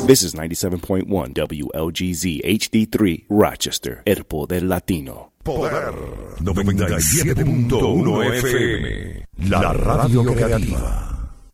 This is 97.1 WLGZ HD3 Rochester, El Poder Latino. Poder 97.1 FM, la radio creativa.